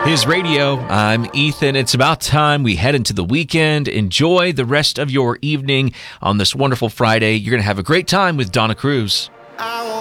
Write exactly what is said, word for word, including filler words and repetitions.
His Radio. I'm Ethan. It's about time we head into the weekend. Enjoy the rest of your evening on this wonderful Friday. You're going to have a great time with Donna Cruz.